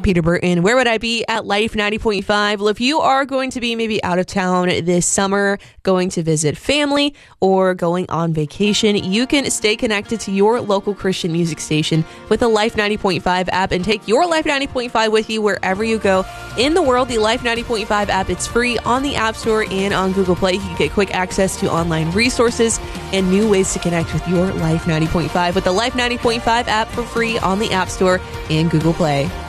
Peter Burton. Where would I be at Life 90.5? Well, if you are going to be maybe out of town this summer, going to visit family, or going on vacation, you can stay connected to your local Christian music station with the Life 90.5 app and take your Life 90.5 with you wherever you go in the world. The Life 90.5 app, it's free on the App Store and on Google Play. You can get quick access to online resources and new ways to connect with your Life 90.5 with the Life 90.5 app for free on the App Store and Google Play.